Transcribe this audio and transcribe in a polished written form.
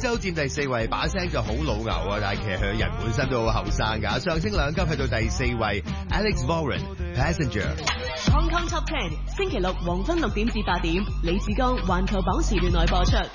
洲佔第4位，把聲就好老牛啊，但係其實佢人本身都好後生㗎，上升2級去到第4位 ，Alex Warren，Passenger。Hong Kong Top 10，星期六黃昏6點至8點，李志剛環球榜時段內播出。